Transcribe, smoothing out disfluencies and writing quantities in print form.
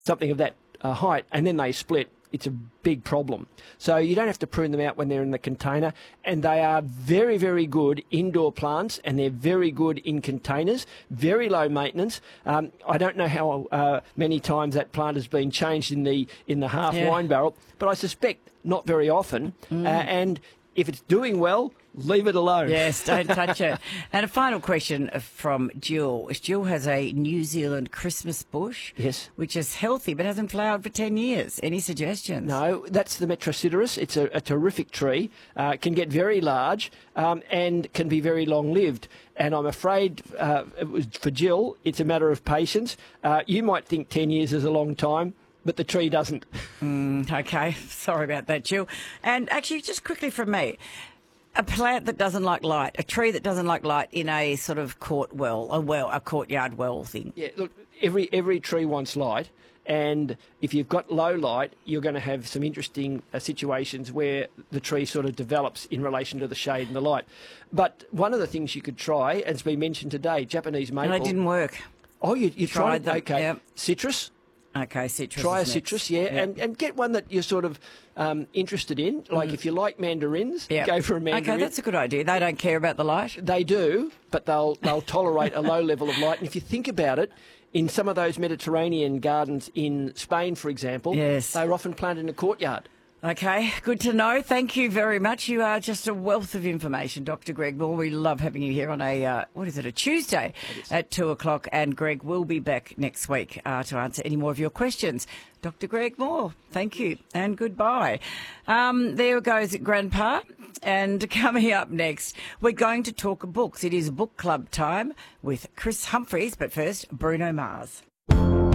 something of that height, and then they split, it's a big problem. So you don't have to prune them out when they're in the container, and they are very, very good indoor plants, and they're very good in containers, very low maintenance. I don't know how many times that plant has been changed in the half wine barrel, but I suspect not very often. And if it's doing well, leave it alone. Yes, don't touch it. And a final question from Jill. Jill has a New Zealand Christmas bush, Yes. which is healthy but hasn't flowered for 10 years. Any suggestions? No, that's the Metrosideros. It's a terrific tree, can get very large and can be very long-lived. And I'm afraid for Jill, it's a matter of patience. You might think 10 years is a long time, but the tree doesn't. Okay, sorry about that, Jill. And actually, just quickly from me, a plant that doesn't like light, a tree that doesn't like light in a sort of a courtyard well thing. Yeah, look, every tree wants light, and if you've got low light, you're going to have some interesting situations where the tree sort of develops in relation to the shade and the light. But one of the things you could try, and it's been mentioned today, Japanese maple. And it didn't work. Oh, you tried them, Okay. yep. Citrus. Okay, citrus. Try a is citrus, next. and get one that you're sort of interested in. Like if you like mandarins, go for a mandarin. Okay, that's a good idea. They don't care about the light. They do, but they'll tolerate a low level of light. And if you think about it, in some of those Mediterranean gardens in Spain, for example, Yes. they're often planted in a courtyard. Okay, good to know. Thank you very much. You are just a wealth of information, Dr. Greg Moore. We love having you here on a Tuesday at 2:00. And Greg will be back next week to answer any more of your questions. Dr. Greg Moore, thank you and goodbye. There goes Grandpa. And coming up next, we're going to talk books. It is book club time with Chris Humphreys, but first, Bruno Mars.